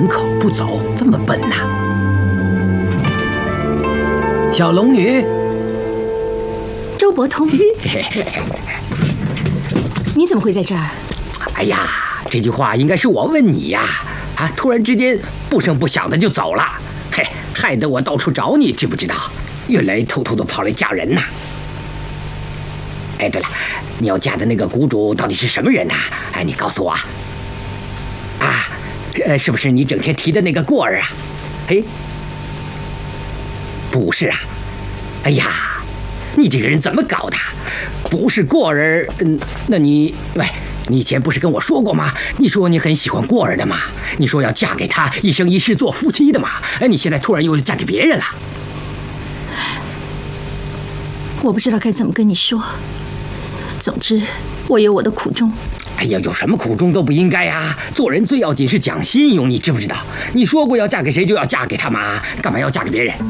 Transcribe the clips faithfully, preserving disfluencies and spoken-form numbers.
门口不走，这么笨呐、啊？小龙女， 周伯通，你怎么会在这儿？ 哎呀，这句话应该是我问你呀！啊，突然之间不声不响的就走了，嘿，害得我到处找你，知不知道？原来偷偷的跑来嫁人呐！哎，对了，你要嫁的那个谷主到底是什么人呐？哎，你告诉我。啊，呃，是不是你整天提的那个过儿啊？哎，不是啊。哎呀，你这个人怎么搞的？不是过儿，嗯，那你喂。你以前不是跟我说过吗？你说你很喜欢过儿的嘛，你说要嫁给他，一生一世做夫妻的嘛。哎，你现在突然又嫁给别人了， 我不知道该怎么跟你说。总之，我有我的苦衷。 哎呀，有什么苦衷都不应该啊！做人最要紧是讲信用，你知不知道？你说过要嫁给谁就要嫁给他嘛，干嘛要嫁给别人？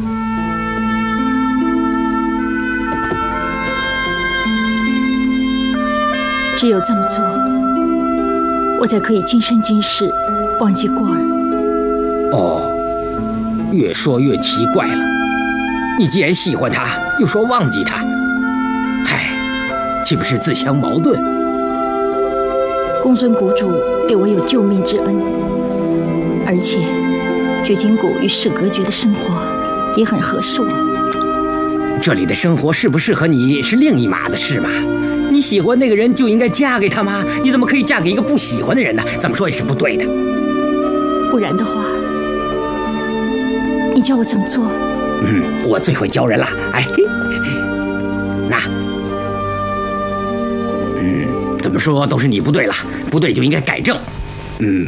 只有这么做，我才可以今生今世忘记过儿。 哦，越说越奇怪了。你既然喜欢他，又说忘记他，唉，岂不是自相矛盾？ 公孙谷主对我有救命之恩，而且绝情谷与世隔绝的生活也很合适我。 这里的生活适不适合你是另一码子事嘛。你喜欢那个人就应该嫁给他吗？你怎么可以嫁给一个不喜欢的人呢？怎么说也是不对的。 不然的话，你教我怎么做？ 嗯，我最会教人了。哎，那，嗯，怎么说都是你不对了，不对就应该改正。嗯，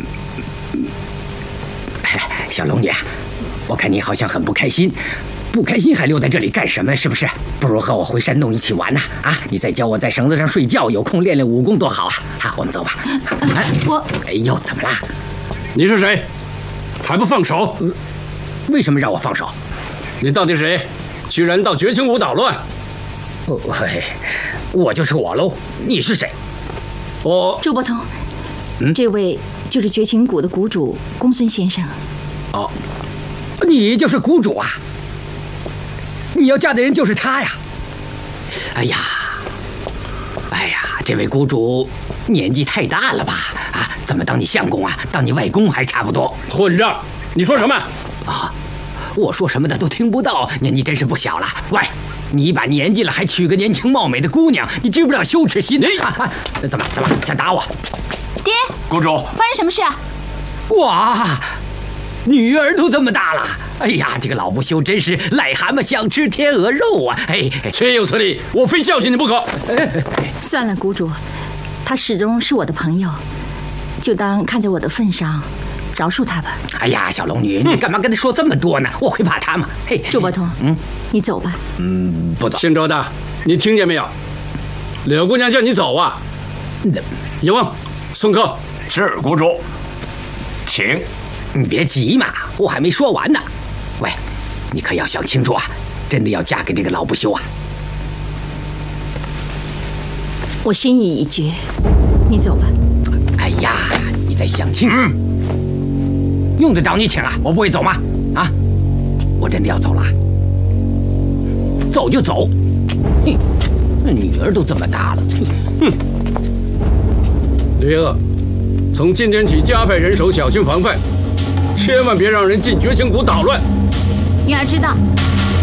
小龙女，我看你好像很不开心。不开心还留在这里干什么？是不是？不如和我回山洞一起玩呐！啊，你再教我在绳子上睡觉，有空练练武功多好啊！好，我们走吧。 啊、我…… 哎呦，怎么啦？ 你是谁？还不放手？ 呃、为什么让我放手？ 你到底是谁？居然到绝情谷捣乱！ 哦，我就是我喽。你是谁？ 我…… 周伯通， 嗯， 这位就是绝情谷的谷主公孙先生。 哦，你就是谷主啊？你要嫁的人就是他呀！哎呀，哎呀，这位谷主年纪太大了吧？啊，怎么当你相公啊？当你外公还差不多。 混账！你说什么？ 啊，我说什么的都听不到，年纪真是不小了。喂，你一把年纪了还娶个年轻貌美的姑娘，你知不知道羞耻心？ 你、 啊啊、怎么怎么想打我？ 爹， 谷主， 发生什么事啊？ 哇！女儿都这么大了，哎呀，这个老不休真是癞蛤蟆想吃天鹅肉啊！哎， 岂有此理！我非孝敬你不可。 算了，谷主，他始终是我的朋友，就当看在我的份上，饶恕他吧。 哎呀，小龙女，你干嘛跟他说这么多呢？我会怕他吗？嘿， 周伯通， 嗯， 你走吧。 嗯，不走。 姓周的，你听见没有？柳姑娘叫你走啊！叶问，送客。 是谷主，请。 你别急嘛，我还没说完呢。喂，你可要想清楚啊！真的要嫁给这个老不休啊！ 我心意已决，你走吧。 哎呀，你再想清楚。嗯、用得着你请啊？我不会走吗？啊，我真的要走了。走就走。哼，那女儿都这么大了。哼。 吕夜鄂，从今天起加派人手，小心防范。千万别让人进绝情谷捣乱。 女儿知道。